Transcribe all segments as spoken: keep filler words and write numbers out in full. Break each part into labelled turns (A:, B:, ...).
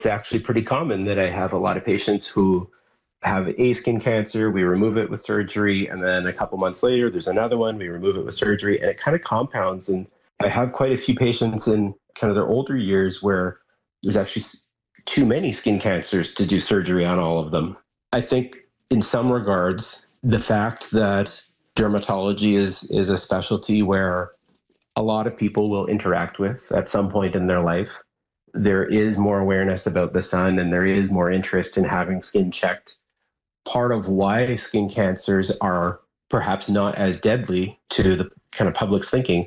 A: It's actually pretty common that I have a lot of patients who have a skin cancer, we remove it with surgery, and then a couple months later, there's another one, we remove it with surgery, and it kind of compounds. And I have quite a few patients in kind of their older years where there's actually too many skin cancers to do surgery on all of them. I think in some regards, the fact that dermatology is, is a specialty where a lot of people will interact with at some point in their life, there is more awareness about the sun and there is more interest in having skin checked. Part of why skin cancers are perhaps not as deadly to the kind of public's thinking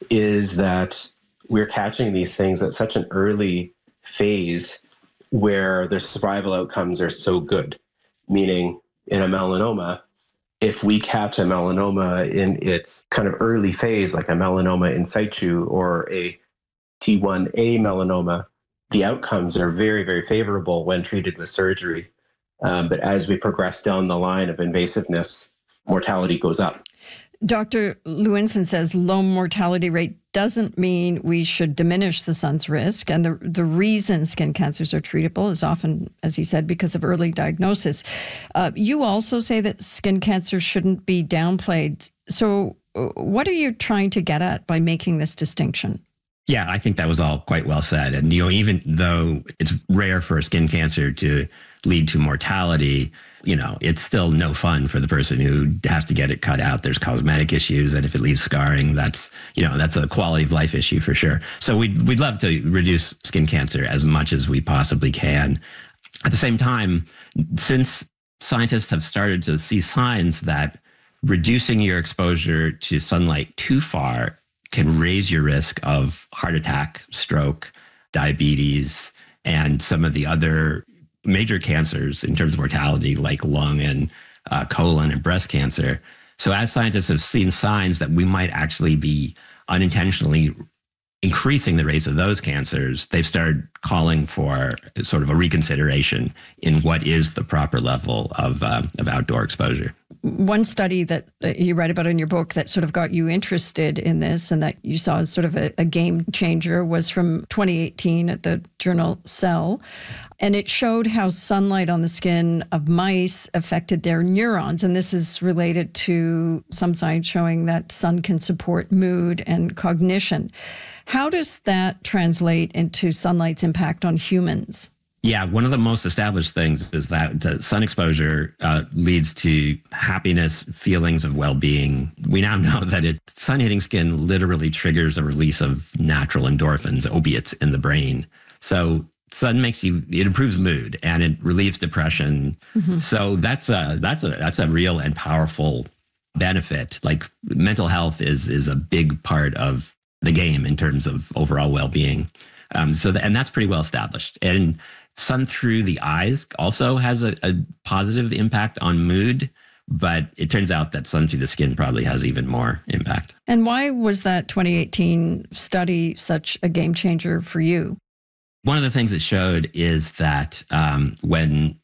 A: is that we're catching these things at such an early phase where their survival outcomes are so good. Meaning in a melanoma, if we catch a melanoma in its kind of early phase, like a melanoma in situ or a T one A melanoma, the outcomes are very, very favorable when treated with surgery. Um, but as we progress down the line of invasiveness, mortality goes up.
B: Doctor Lewinson says low mortality rate doesn't mean we should diminish the sun's risk. And the, the reason skin cancers are treatable is often, as he said, because of early diagnosis. Uh, you also say that skin cancer shouldn't be downplayed. So uh, what are you trying to get at by making this distinction?
C: Yeah, I think that was all quite well said. And, you know, even though it's rare for skin cancer to lead to mortality, you know, it's still no fun for the person who has to get it cut out. There's cosmetic issues. And if it leaves scarring, that's, you know, that's a quality of life issue for sure. So we'd, we'd love to reduce skin cancer as much as we possibly can. At the same time, since scientists have started to see signs that reducing your exposure to sunlight too far can raise your risk of heart attack, stroke, diabetes, and some of the other major cancers in terms of mortality, like lung and uh, colon and breast cancer. So as scientists have seen signs that we might actually be unintentionally increasing the rates of those cancers, they've started calling for sort of a reconsideration in what is the proper level of, uh, of outdoor exposure.
B: One study that you write about in your book that sort of got you interested in this and that you saw as sort of a, a game changer was from twenty eighteen at the journal Cell. And it showed how sunlight on the skin of mice affected their neurons. And this is related to some science showing that sun can support mood and cognition. How does that translate into sunlight's impact on humans?
C: Yeah, one of the most established things is that uh, sun exposure uh, leads to happiness, feelings of well-being. We now know that it, sun hitting skin literally triggers a release of natural endorphins, opiates in the brain. So sun makes you, it improves mood and it relieves depression. Mm-hmm. So that's a, that's a, that's a real and powerful benefit. Like mental health is, is a big part of the game in terms of overall well-being. Um, so, the, and that's pretty well established. And sun through the eyes also has a, a positive impact on mood, but it turns out that sun through the skin probably has even more impact.
B: And why was that twenty eighteen study such a game changer for you?
C: One of the things it showed is that um, when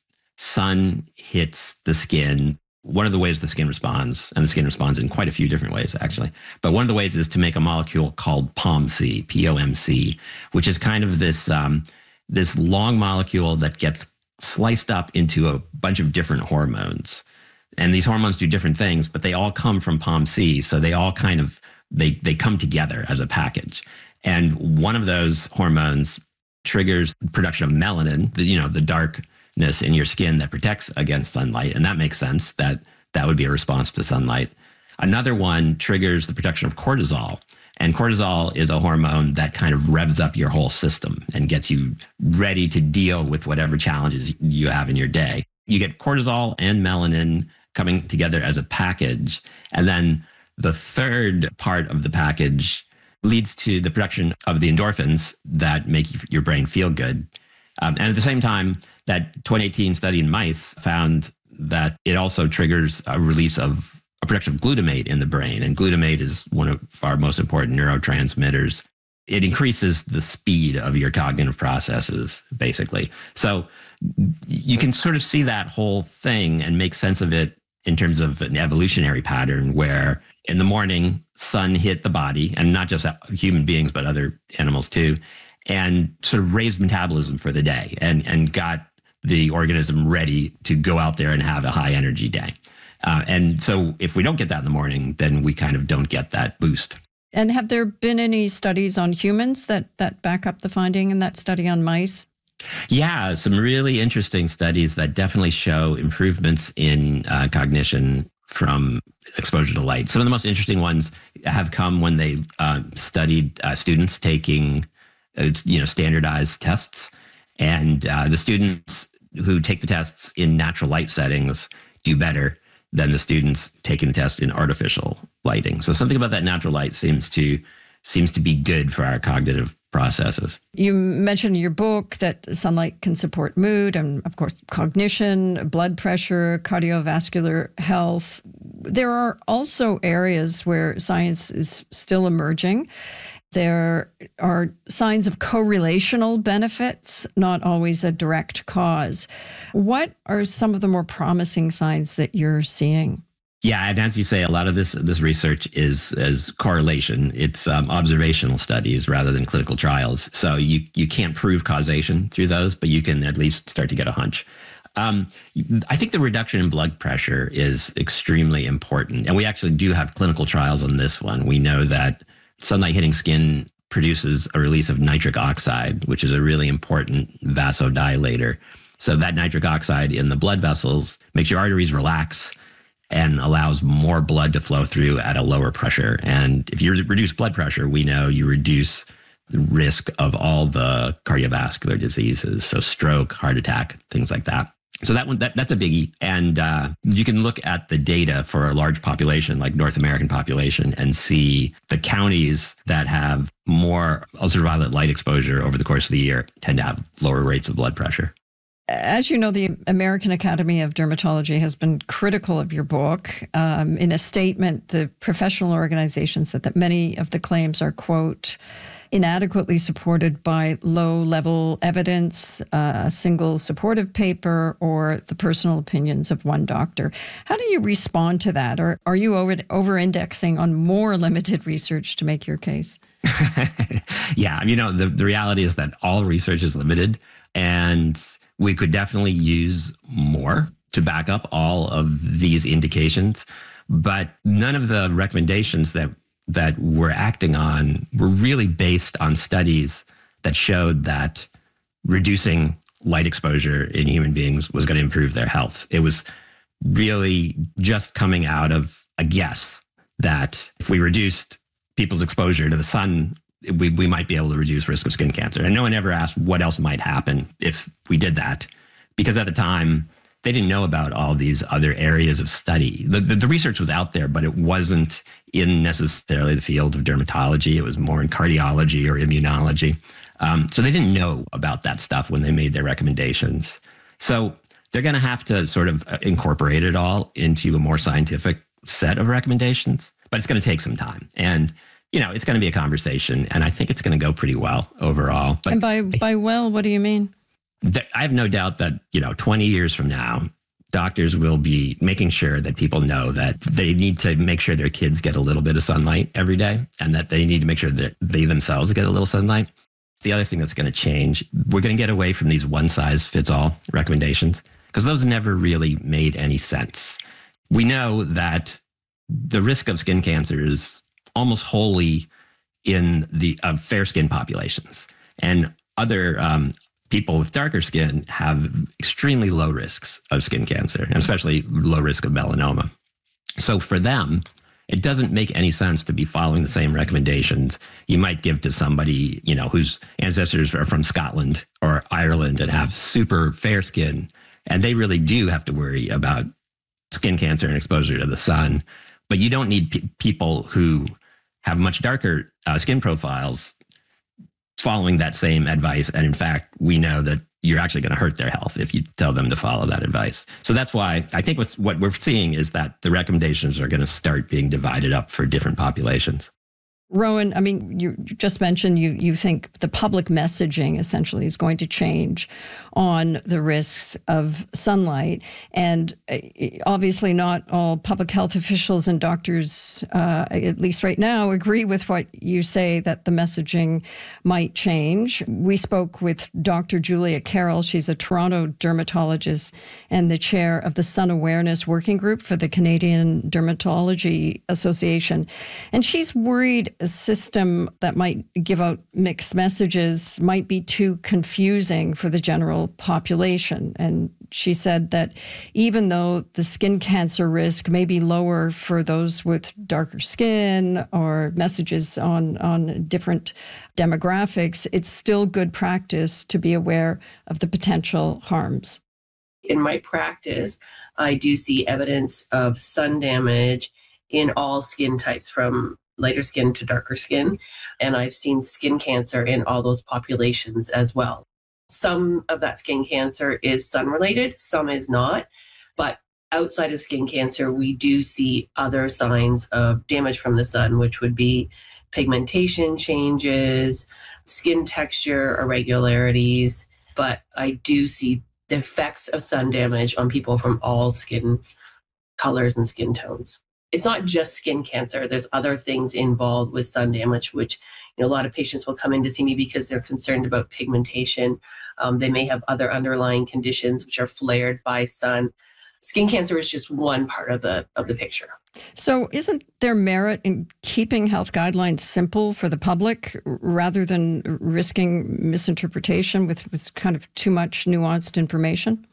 C: sun hits the skin, one of the ways the skin responds, and the skin responds in quite a few different ways, actually, but one of the ways is to make a molecule called P O M C, P O M C, which is kind of this um, this long molecule that gets sliced up into a bunch of different hormones. And these hormones do different things, but they all come from P O M C. So they all kind of, they, they come together as a package. And one of those hormones triggers production of melanin, the, you know, the darkness in your skin that protects against sunlight. And that makes sense that that would be a response to sunlight. Another one triggers the production of cortisol. And cortisol is a hormone that kind of revs up your whole system and gets you ready to deal with whatever challenges you have in your day. You get cortisol and melanin coming together as a package. And then the third part of the package leads to the production of the endorphins that make your brain feel good. Um, and at the same time, that twenty eighteen study in mice found that it also triggers a release of a production of glutamate in the brain. And glutamate is one of our most important neurotransmitters. It increases the speed of your cognitive processes, basically. So you can sort of see that whole thing and make sense of it in terms of an evolutionary pattern where in the morning, sun hit the body, and not just human beings, but other animals too. and sort of raised metabolism for the day and, and got the organism ready to go out there and have a high energy day. Uh, and so if we don't get that in the morning, then we kind of don't get that boost.
B: And have there been any studies on humans that, that back up the finding in that study on mice?
C: Yeah, some really interesting studies that definitely show improvements in uh, cognition from exposure to light. Some of the most interesting ones have come when they uh, studied uh, students taking, uh, you know, standardized tests, and uh, the students who take the tests in natural light settings do better than the students taking the test in artificial lighting. So something about that natural light seems to seems to be good for our cognitive processes.
B: You mentioned in your book that sunlight can support mood and, of course, cognition, blood pressure, cardiovascular health. There are also areas where science is still emerging. There are signs of correlational benefits, not always a direct cause. What are some of the more promising signs that you're seeing?
C: Yeah, and as you say, a lot of this this research is is correlation. It's um, observational studies rather than clinical trials. So you you can't prove causation through those, but you can at least start to get a hunch. Um, I think the reduction in blood pressure is extremely important, and we actually do have clinical trials on this one. We know that sunlight hitting skin produces a release of nitric oxide, which is a really important vasodilator. So that nitric oxide in the blood vessels makes your arteries relax and allows more blood to flow through at a lower pressure. And if you reduce blood pressure, we know you reduce the risk of all the cardiovascular diseases, so stroke, heart attack, things like that. So that one, that, that's a biggie. And uh, you can look at the data for a large population, like North American population, and see the counties that have more ultraviolet light exposure over the course of the year tend to have lower rates of blood pressure.
B: As you know, the American Academy of Dermatology has been critical of your book. Um, in a statement, the professional organization said that many of the claims are, quote, inadequately supported by low-level evidence, uh, a single supportive paper, or the personal opinions of one doctor. How do you respond to that? Or are you over, over-indexing on more limited research to make your case?
C: Yeah, you know, the, the reality is that all research is limited, and we could definitely use more to back up all of these indications, but none of the recommendations that that we're acting on were really based on studies that showed that reducing light exposure in human beings was going to improve their health. It was really just coming out of a guess that if we reduced people's exposure to the sun, we, we might be able to reduce risk of skin cancer. And no one ever asked what else might happen if we did that, because at the time, they didn't know about all these other areas of study. The, the, the research was out there, but it wasn't in necessarily the field of dermatology. It was more in cardiology or immunology. Um, so they didn't know about that stuff when they made their recommendations. So they're going to have to sort of incorporate it all into a more scientific set of recommendations, but it's going to take some time. And you know, it's going to be a conversation, and I think it's going to go pretty well overall. But
B: and by by well, what do you mean?
C: Th- I have no doubt that, you know, twenty years from now, doctors will be making sure that people know that they need to make sure their kids get a little bit of sunlight every day, and that they need to make sure that they themselves get a little sunlight. The other thing that's going to change, we're going to get away from these one-size-fits-all recommendations, because those never really made any sense. We know that the risk of skin cancer is almost wholly in the uh, fair skin populations, and other um, people with darker skin have extremely low risks of skin cancer, and especially low risk of melanoma. So for them, it doesn't make any sense to be following the same recommendations you might give to somebody, you know, whose ancestors are from Scotland or Ireland and have super fair skin, and they really do have to worry about skin cancer and exposure to the sun. But you don't need pe- people who have much darker uh, skin profiles following that same advice. And in fact, we know that you're actually going to hurt their health if you tell them to follow that advice. So that's why I think what's, what we're seeing is that the recommendations are going to start being divided up for different populations.
B: Rowan, I mean, you just mentioned you you think the public messaging essentially is going to change on the risks of sunlight. And obviously not all public health officials and doctors, uh, at least right now, agree with what you say that the messaging might change. We spoke with Doctor Julia Carroll. She's a Toronto dermatologist and the chair of the Sun Awareness Working Group for the Canadian Dermatology Association. And she's worried a system that might give out mixed messages might be too confusing for the general population. And she said that even though the skin cancer risk may be lower for those with darker skin or messages on, on different demographics, it's still good practice to be aware of the potential harms.
D: In my practice, I do see evidence of sun damage in all skin types, from lighter skin to darker skin. And I've seen skin cancer in all those populations as well. Some of that skin cancer is sun-related, some is not. But outside of skin cancer, we do see other signs of damage from the sun, which would be pigmentation changes, skin texture irregularities. But I do see the effects of sun damage on people from all skin colors and skin tones. It's not just skin cancer. There's other things involved with sun damage, which, you know, a lot of patients will come in to see me because they're concerned about pigmentation. Um, they may have other underlying conditions which are flared by sun. Skin cancer is just one part of the of the picture.
B: So isn't there merit in keeping health guidelines simple for the public rather than risking misinterpretation with, with kind of too much nuanced information?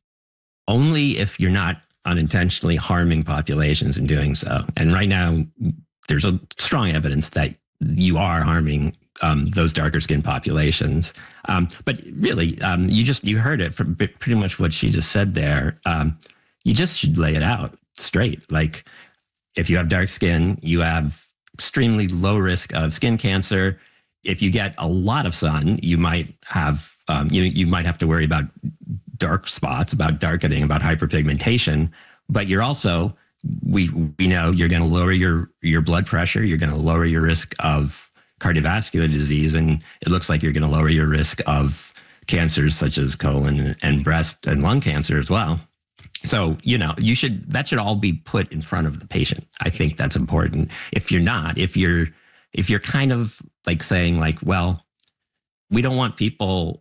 C: Only if you're not unintentionally harming populations in doing so. And right now, there's a strong evidence that you are harming um, those darker skin populations. Um, but really, um, you just, you heard it from pretty much what she just said there. Um, you just should lay it out straight. Like, if you have dark skin, you have extremely low risk of skin cancer. If you get a lot of sun, you might have, um, you know, you might have to worry about dark spots, about darkening, about hyperpigmentation, but you're also, we we know you're going to lower your, your blood pressure, you're going to lower your risk of cardiovascular disease, and it looks like you're going to lower your risk of cancers such as colon and breast and lung cancer as well. So, you know, you should, that should all be put in front of the patient. I think that's important. If you're not, if you're, if you're kind of like saying like, well, we don't want people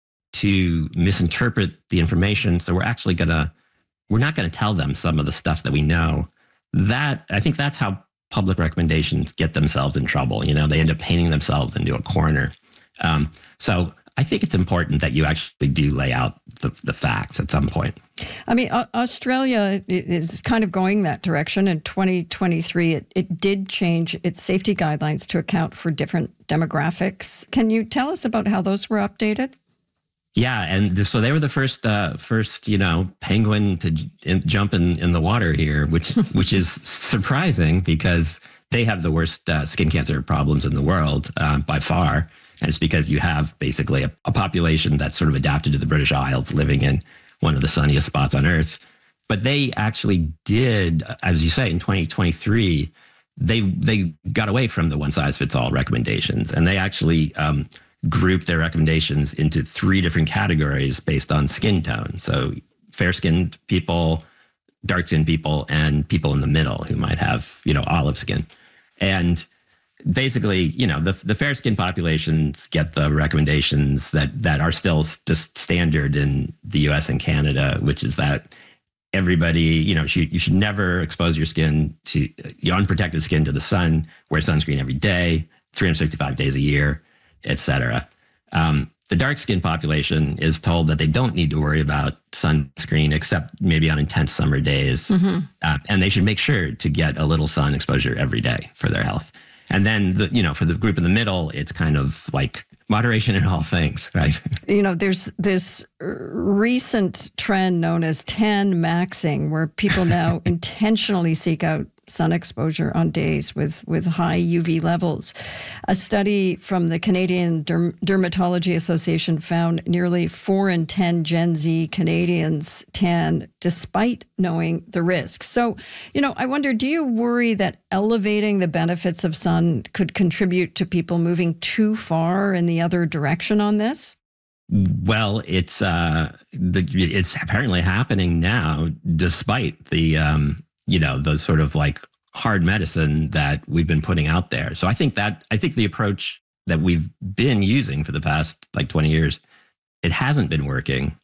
C: to misinterpret the information, so we're actually going to, we're not going to tell them some of the stuff that we know. That, I think that's how public recommendations get themselves in trouble. You know, they end up painting themselves into a corner. Um, so I think it's important that you actually do lay out the, the facts at some point.
B: I mean, Australia is kind of going that direction. In twenty twenty-three, it, it did change its safety guidelines to account for different demographics. Can you tell us about how those were updated?
C: Yeah, and so they were the first, uh, first, you know, penguin to j- in, jump in, in the water here, which which is surprising because they have the worst uh, skin cancer problems in the world uh, by far, and it's because you have basically a, a population that's sort of adapted to the British Isles, living in one of the sunniest spots on Earth. But they actually did, as you say, in twenty twenty-three, they they got away from the one size fits all recommendations, and they actually um, grouped their recommendations into three different categories based on skin tone. So fair-skinned people, dark-skinned people, and people in the middle who might have, you know, olive skin. And basically, you know, the the fair-skinned populations get the recommendations that that are still just standard in the U S and Canada, which is that everybody, you know, should, you should never expose your skin to your unprotected skin to the sun, wear sunscreen every day, three hundred sixty-five days a year, et cetera. Um, the dark skin population is told that they don't need to worry about sunscreen except maybe on intense summer days. Mm-hmm. Uh, and they should make sure to get a little sun exposure every day for their health. And then, the, you know, for the group in the middle, it's kind of like moderation in all things, right?
B: You know, there's this recent trend known as tan maxing, where people now intentionally seek out sun exposure on days with, with high U V levels. A study from the Canadian Derm- Dermatology Association found nearly four in ten Gen Z Canadians tan despite knowing the risks. So, you know, I wonder, do you worry that elevating the benefits of sun could contribute to people moving too far in the other direction on this?
C: Well, it's uh, the, it's apparently happening now, despite the um, you know the sort of like hard medicine that we've been putting out there. So I think that I think the approach that we've been using for the past like twenty years, it hasn't been working.